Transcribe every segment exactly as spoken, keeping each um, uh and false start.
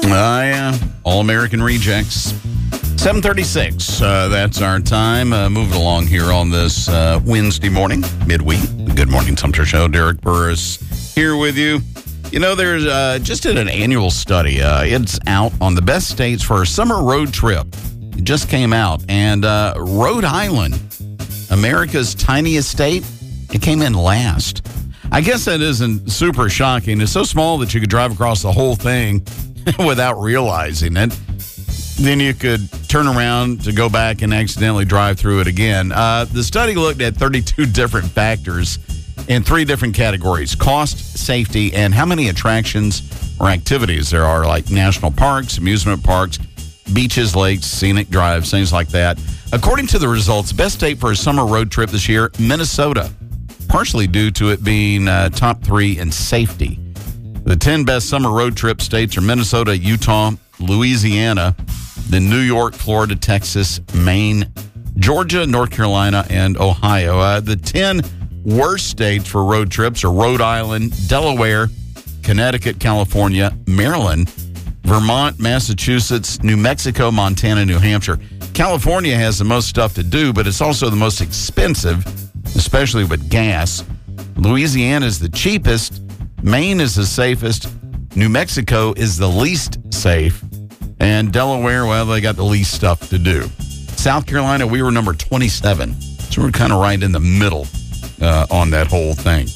Uh, yeah. All-American Rejects. seven thirty-six. Uh, that's our time. Uh, moving along here on this uh, Wednesday morning, midweek. Good Morning Sumter Show. Derek Burris here with you. You know, there's uh, just did an annual study. Uh, it's out on the best states for a summer road trip. It just came out. And uh, Rhode Island, America's tiniest state, it came in last. I guess that isn't super shocking. It's so small that you could drive across the whole thing without realizing it. Then you could turn around to go back and accidentally drive through it again. Uh, the study looked at thirty-two different factors in three different categories: cost, safety, and how many attractions or activities there are, like national parks, amusement parks, beaches, lakes, scenic drives, things like that. According to the results, best state for a summer road trip this year, Minnesota, partially due to it being uh, top three in safety. The ten best summer road trip states are Minnesota, Utah, Louisiana, then New York, Florida, Texas, Maine, Georgia, North Carolina, and Ohio. Uh, the ten worst states for road trips are Rhode Island, Delaware, Connecticut, California, Maryland, Vermont, Massachusetts, New Mexico, Montana, New Hampshire. California has the most stuff to do, but it's also the most expensive, especially with gas. Louisiana is the cheapest. Maine is the safest. New Mexico is the least safe. And Delaware, well, they got the least stuff to do. South Carolina, we were number twenty-seven. So we're kind of right in the middle uh, on that whole thing.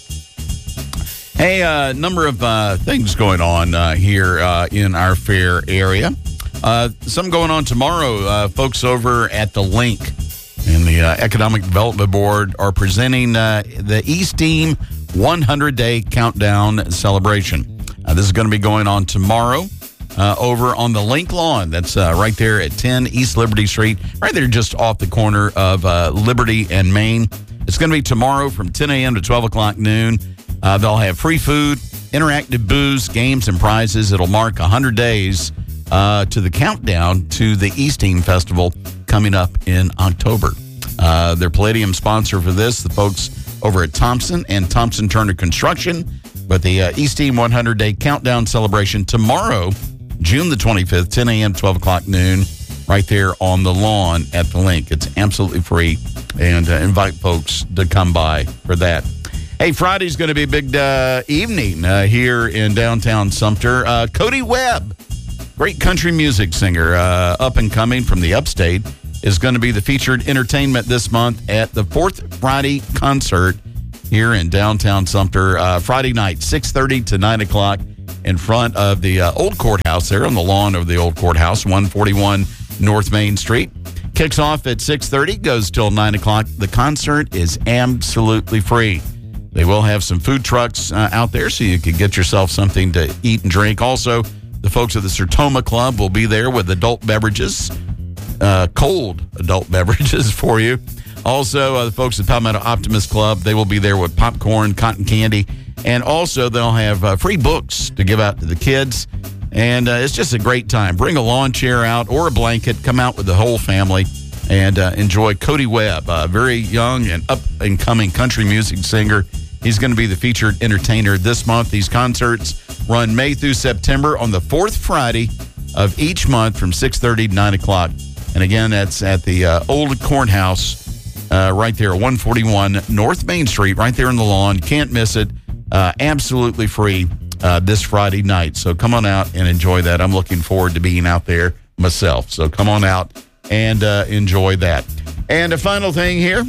Hey, a uh, number of uh, things going on uh, here uh, in our fair area. Uh, some going on tomorrow. Uh, folks over at the Link and the uh, Economic Development Board are presenting uh, the E-Steam one hundred day Countdown Celebration. Uh, this is going to be going on tomorrow uh, over on the Link Lawn. That's uh, right there at ten East Liberty Street, right there just off the corner of uh, Liberty and Main. It's going to be tomorrow from ten a.m. to twelve o'clock noon. Uh, they'll have free food, interactive booze, games, and prizes. It'll mark one hundred days uh, to the countdown to the E-Steam Festival coming up in October. Uh, their Palladium sponsor for this, the folks over at Thompson and Thompson Turner Construction. But the uh, E-Steam one hundred day Countdown Celebration tomorrow, June the twenty-fifth, ten a.m., twelve o'clock noon, right there on the lawn at the Link. It's absolutely free, and uh, invite folks to come by for that. Hey, Friday's going to be a big uh, evening uh, here in downtown Sumter. Uh, Cody Webb, great country music singer, uh, up and coming from the upstate, is going to be the featured entertainment this month at the Fourth Friday Concert here in downtown Sumter. Uh, Friday night, six thirty to nine o'clock, in front of the uh, old courthouse there on the lawn of the old courthouse, one forty-one North Main Street. Kicks off at six thirty, goes till nine o'clock. The concert is absolutely free. They will have some food trucks uh, out there so you can get yourself something to eat and drink. Also, the folks at the Sertoma Club will be there with adult beverages, uh, cold adult beverages for you. Also, uh, the folks at Palmetto Optimist Club, they will be there with popcorn, cotton candy, and also they'll have uh, free books to give out to the kids. And uh, it's just a great time. Bring a lawn chair out or a blanket. Come out with the whole family and uh, enjoy Cody Webb, a very young and up-and-coming country music singer. He's going to be the featured entertainer this month. These concerts run May through September on the fourth Friday of each month from six thirty to nine o'clock. And again, that's at the uh, old courthouse uh, right there, one forty-one North Main Street, right there in the lawn. Can't miss it. Uh, absolutely free uh, this Friday night. So come on out and enjoy that. I'm looking forward to being out there myself. So come on out and uh, enjoy that. And a final thing here,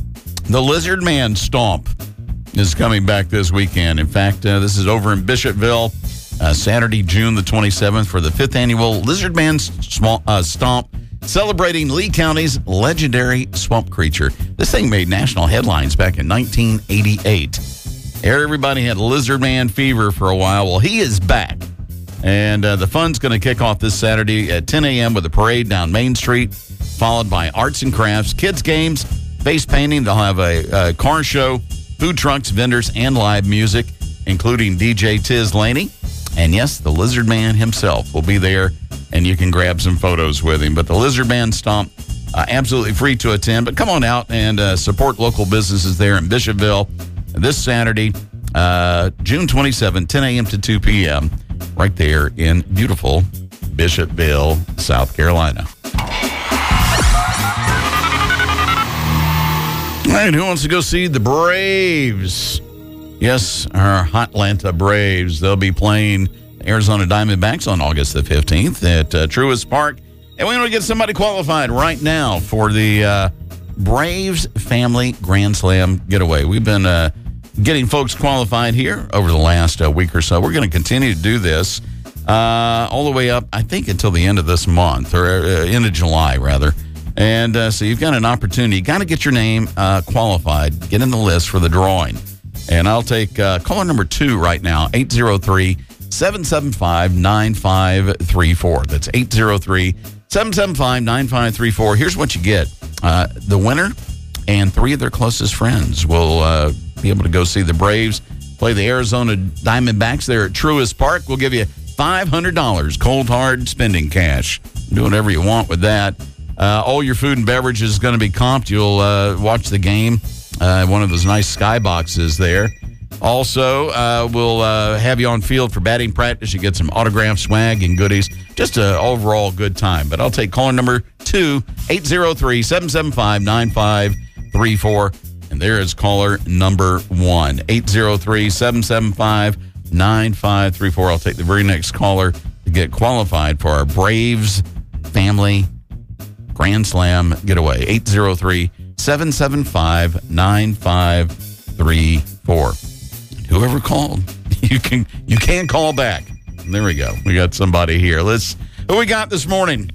the Lizard Man Stomp is coming back this weekend. In fact, uh, this is over in Bishopville, uh, Saturday, June the twenty-seventh, for the fifth annual Lizard Man Small, uh, Stomp, celebrating Lee County's legendary swamp creature. This thing made national headlines back in nineteen eighty-eight. Everybody had Lizard Man fever for a while. Well, he is back. And uh, the fun's going to kick off this Saturday at ten a.m. with a parade down Main Street, followed by arts and crafts, kids games, face painting. They'll have a, a car show, food trucks, vendors, and live music, including D J Tiz Laney. And yes, the Lizard Man himself will be there, and you can grab some photos with him. But the Lizard Man Stomp, uh, absolutely free to attend. But come on out and uh, support local businesses there in Bishopville this Saturday, uh, June twenty-seventh, ten a.m. to two p.m., right there in beautiful Bishopville, South Carolina. All right, who wants to go see the Braves? Yes, our Hotlanta Braves. They'll be playing Arizona Diamondbacks on August the fifteenth at uh, Truist Park. And we want to get somebody qualified right now for the uh, Braves Family Grand Slam Getaway. We've been uh, getting folks qualified here over the last uh, week or so. We're going to continue to do this uh, all the way up, I think, until the end of this month, or uh, end of July, rather. And uh, so you've got an opportunity. You got to get your name uh, qualified, get in the list for the drawing. And I'll take uh, caller number two right now, eight zero three, seven seven five, nine five three four. That's eight zero three, seven seven five, nine five three four. Here's what you get. Uh, the winner and three of their closest friends will uh, be able to go see the Braves play the Arizona Diamondbacks there at Truist Park. We'll give you five hundred dollars cold, hard spending cash. Do whatever you want with that. Uh, all your food and beverage is going to be comped. You'll uh, watch the game, uh, one of those nice skyboxes there. Also, uh, we'll uh, have you on field for batting practice. You get some autograph swag and goodies. Just an overall good time. But I'll take caller number two, eight zero three, seven seven five, nine five three four. And there is caller number one, eight zero three, seven seven five, nine five three four. I'll take the very next caller to get qualified for our Braves Family Grand Slam Getaway, eight zero three, seven seven five, nine five three four. Whoever called, you can you can call back. There we go. We got somebody here. Let's. Who we got this morning?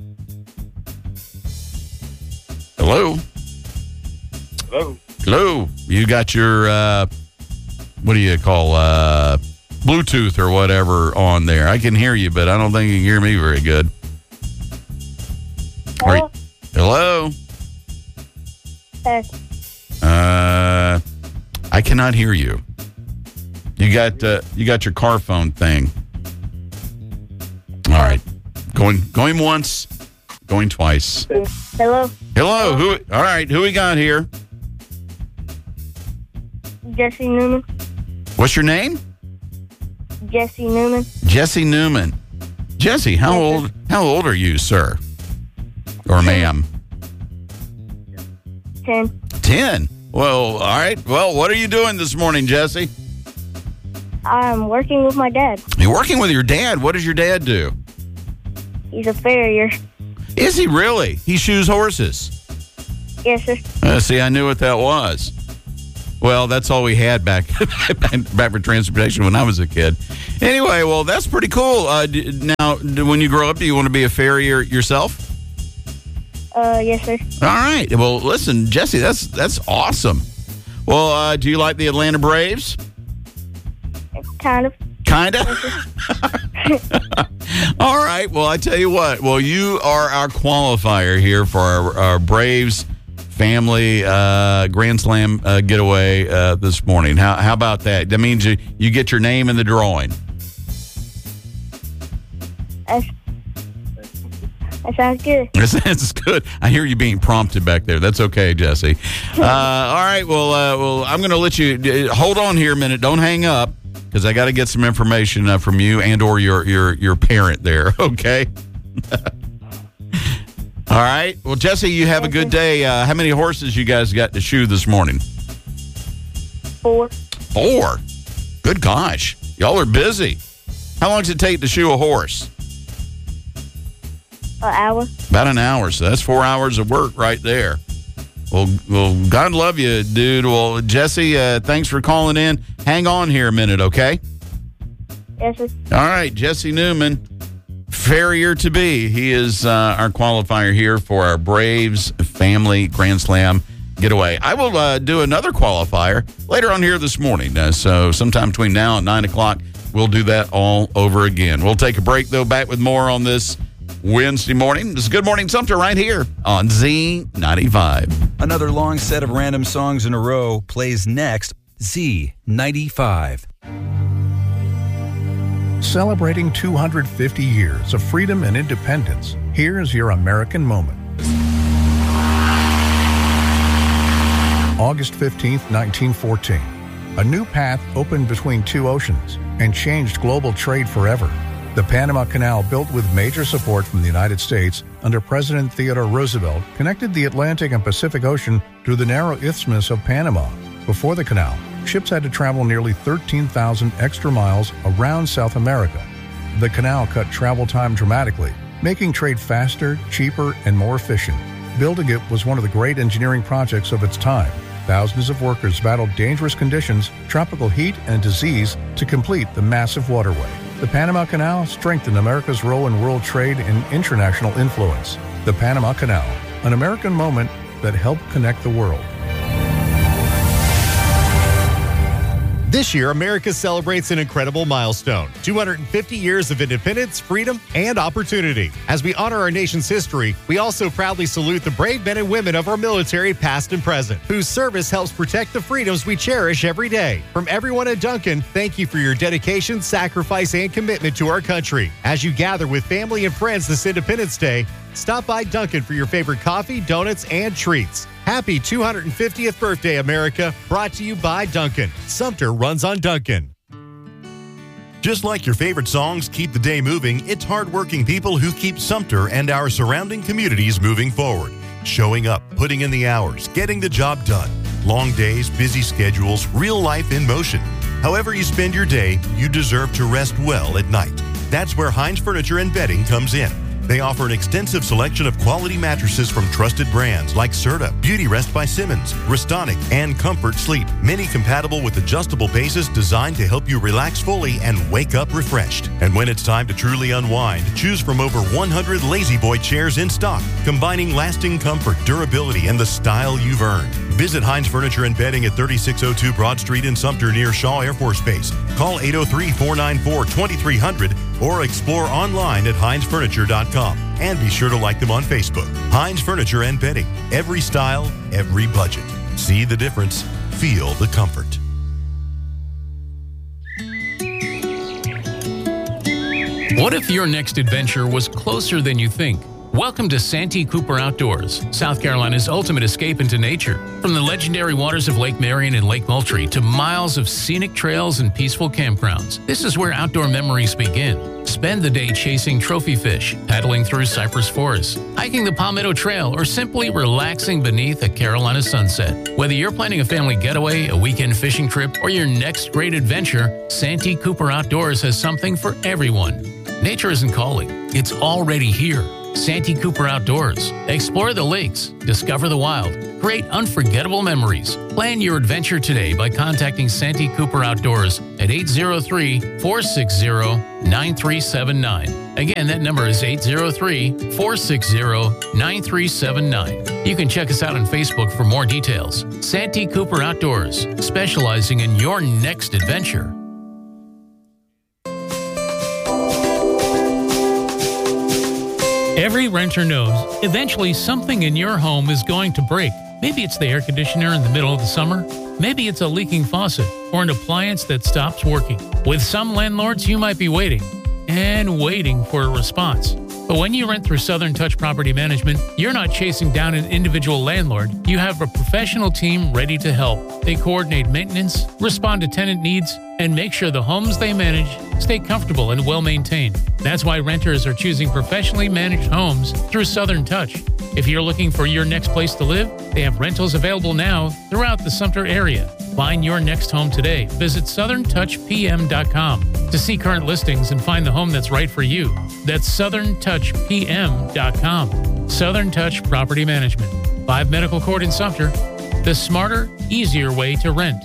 Hello. Hello. Hello. You got your uh, what do you call uh, Bluetooth or whatever on there? I can hear you, but I don't think you can hear me very good. Hello? Hello? Yes. Uh, I cannot hear you. You got uh, you got your car phone thing. All right. Going going once, going twice. Hello? Hello. Who all right, who we got here? Jesse Newman. What's your name? Jesse Newman. Jesse Newman. Jesse, how old how old are you, sir? Or ma'am? Ten. Ten. Well, all right. Well, what are you doing this morning, Jesse? I'm working with my dad. You're working with your dad. What does your dad do? He's a farrier. Is he really? He shoes horses. Yes, sir. Uh, see, I knew what that was. Well, that's all we had back back for transportation when I was a kid. Anyway, well, that's pretty cool. Uh, d- now, d- when you grow up, do you want to be a farrier yourself? Uh, yes, sir. All right. Well, listen, Jesse, that's that's awesome. Well, uh, do you like the Atlanta Braves? Kind of. Kind of? All right. Well, I tell you what. Well, you are our qualifier here for our, our Braves Family uh, Grand Slam uh, Getaway uh, this morning. How how about that? That means you, you get your name in the drawing. That's, that sounds good. That's good. I hear you being prompted back there. That's okay, Jesse. Uh, all right. Well, uh, well, I'm going to let you uh, hold on here a minute. Don't hang up because I got to get some information uh, from you and or your your your parent there. Okay. All right. Well, Jesse, you have a good day. Uh, how many horses you guys got to shoe this morning? Four. Four. Good gosh. Y'all are busy. How long does it take to shoe a horse? An hour. About an hour. So that's four hours of work right there. Well, well, God love you, dude. Well, Jesse, uh, thanks for calling in. Hang on here a minute, okay? Yes, sir. All right, Jesse Newman, farrier to be. He is uh, our qualifier here for our Braves Family Grand Slam Getaway. I will uh, do another qualifier later on here this morning. Uh, so sometime between now and nine o'clock, we'll do that all over again. We'll take a break, though, back with more on this Wednesday morning. This is Good Morning Sumter right here on Z ninety-five. Another long set of random songs in a row plays next. Z ninety-five. Celebrating two hundred fifty years of freedom and independence, here's your American moment. August fifteenth, nineteen fourteen. A new path opened between two oceans and changed global trade forever. The Panama Canal, built with major support from the United States under President Theodore Roosevelt, connected the Atlantic and Pacific Ocean through the narrow Isthmus of Panama. Before the canal, ships had to travel nearly thirteen thousand extra miles around South America. The canal cut travel time dramatically, making trade faster, cheaper, and more efficient. Building it was one of the great engineering projects of its time. Thousands of workers battled dangerous conditions, tropical heat, and disease to complete the massive waterway. The Panama Canal strengthened America's role in world trade and international influence. The Panama Canal, an American moment that helped connect the world. This year, America celebrates an incredible milestone, two hundred fifty years of independence, freedom, and opportunity. As we honor our nation's history, we also proudly salute the brave men and women of our military, past and present, whose service helps protect the freedoms we cherish every day. From everyone at Dunkin', thank you for your dedication, sacrifice, and commitment to our country. As you gather with family and friends this Independence Day, stop by Dunkin' for your favorite coffee, donuts, and treats. Happy two hundred fiftieth birthday, America. Brought to you by Dunkin'. Sumter runs on Dunkin'. Just like your favorite songs keep the day moving, it's hardworking people who keep Sumter and our surrounding communities moving forward. Showing up, putting in the hours, getting the job done. Long days, busy schedules, real life in motion. However you spend your day, you deserve to rest well at night. That's where Hines Furniture and Bedding comes in. They offer an extensive selection of quality mattresses from trusted brands like Serta, Beauty Rest by Simmons, Restonic, and Comfort Sleep. Many compatible with adjustable bases designed to help you relax fully and wake up refreshed. And when it's time to truly unwind, choose from over one hundred Lazy Boy chairs in stock, combining lasting comfort, durability, and the style you've earned. Visit Hines Furniture and Bedding at thirty-six oh two Broad Street in Sumter near Shaw Air Force Base. Call eight oh three, four nine four, two three zero zero or explore online at hines furniture dot com. And be sure to like them on Facebook. Hines Furniture and Bedding. Every style, every budget. See the difference. Feel the comfort. What if your next adventure was closer than you think? Welcome to Santee Cooper Outdoors, South Carolina's ultimate escape into nature. From the legendary waters of Lake Marion and Lake Moultrie to miles of scenic trails and peaceful campgrounds, this is where outdoor memories begin. Spend the day chasing trophy fish, paddling through cypress forests, hiking the Palmetto Trail, or simply relaxing beneath a Carolina sunset. Whether you're planning a family getaway, a weekend fishing trip, or your next great adventure, Santee Cooper Outdoors has something for everyone. Nature isn't calling, it's already here. Santee Cooper Outdoors. Explore the lakes, discover the wild, create unforgettable memories. Plan your adventure today by contacting Santee Cooper Outdoors at eight oh three, four six zero, nine three seven nine. Again, that number is eight oh three, four six zero, nine three seven nine. You can check us out on Facebook for more details. Santee Cooper Outdoors, specializing in your next adventure. Every renter knows eventually something in your home is going to break. Maybe it's the air conditioner in the middle of the summer. Maybe it's a leaking faucet or an appliance that stops working. With some landlords, you might be waiting and waiting for a response. But when you rent through Southern Touch Property Management, you're not chasing down an individual landlord. You have a professional team ready to help. They coordinate maintenance, respond to tenant needs, and make sure the homes they manage stay comfortable and well-maintained. That's why renters are choosing professionally managed homes through Southern Touch. If you're looking for your next place to live, they have rentals available now throughout the Sumter area. Find your next home today. Visit southern touch p m dot com to see current listings and find the home that's right for you. That's southern touch p m dot com. Southern Touch Property Management. Five Medical Court in Sumter. The smarter, easier way to rent.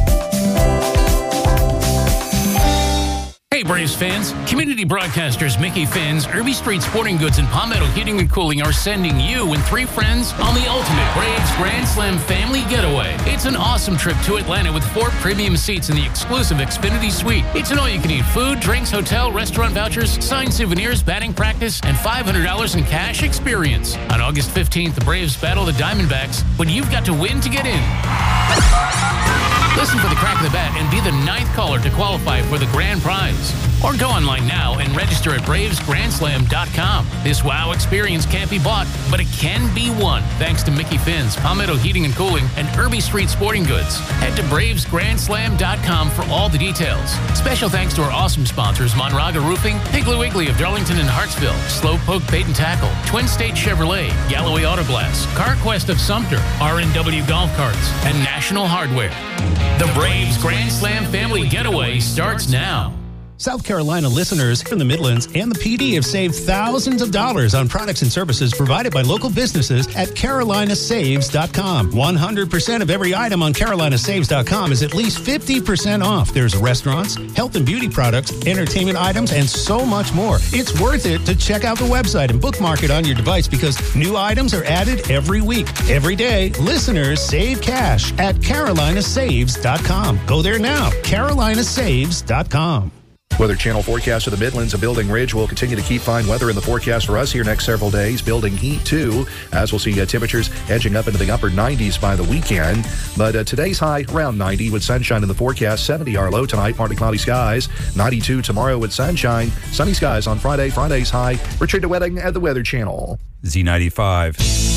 Hey Braves fans, community broadcasters Mickey Finn's, Irby Street Sporting Goods, and Palmetto Heating and Cooling are sending you and three friends on the ultimate Braves Grand Slam family getaway. It's an awesome trip to Atlanta with four premium seats in the exclusive Xfinity Suite. It's an all-you-can-eat food, drinks, hotel, restaurant vouchers, signed souvenirs, batting practice, and five hundred dollars in cash experience. On August fifteenth, the Braves battle the Diamondbacks, but you've got to win to get in. Listen for the crack of the bat and be the ninth caller to qualify for the grand prize. Or go online now and register at braves grand slam dot com. This wow experience can't be bought, but it can be won thanks to Mickey Finn's, Palmetto Heating and Cooling, and Irby Street Sporting Goods. Head to braves grand slam dot com for all the details. Special thanks to our awesome sponsors, Monraga Roofing, Piggly Wiggly of Darlington and Hartsville, Slowpoke Bait and Tackle, Twin State Chevrolet, Galloway Auto Glass, CarQuest of Sumter, R and W Golf Carts, and National Hardware. The Braves Grand Slam Family Getaway starts now. South Carolina listeners in the Midlands and the P D have saved thousands of dollars on products and services provided by local businesses at carolina saves dot com. one hundred percent of every item on carolina saves dot com is at least fifty percent off. There's restaurants, health and beauty products, entertainment items, and so much more. It's worth it to check out the website and bookmark it on your device because new items are added every week. Every day, listeners save cash at carolina saves dot com. Go there now, carolina saves dot com. Weather Channel forecast for the Midlands and Building Ridge will continue to keep fine weather in the forecast for us here next several days. Building heat, too, as we'll see uh, temperatures edging up into the upper nineties by the weekend. But uh, today's high around ninety with sunshine in the forecast. seventy our low tonight, partly cloudy skies. ninety-two tomorrow with sunshine. Sunny skies on Friday. Friday's high. Richard DeWetting at the Weather Channel. Z ninety-five.